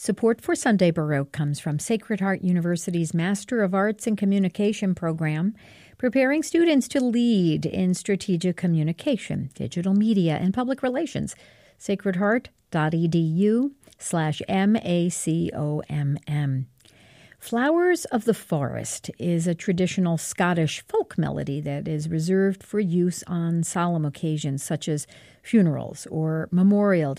Support for Sunday Baroque comes from Sacred Heart University's Master of Arts in Communication program, preparing students to lead in strategic communication, digital media, and public relations. sacredheart.edu/MACOMM. Flowers of the Forest is a traditional Scottish folk melody that is reserved for use on solemn occasions such as funerals or Memorial